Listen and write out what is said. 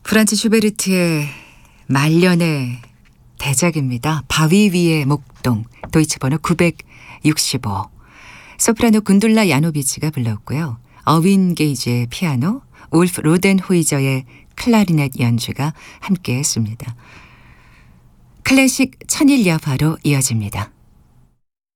프란츠 슈베르트의 말년의 대작입니다. 바위 위의 목동, 도이치 번호 965. 소프라노 군둘라 야노비치가 불렀고요. 어윈 게이지의 피아노, 울프 로덴호이저의 클라리넷 연주가 함께했습니다. 클래식 천일여파로 이어집니다.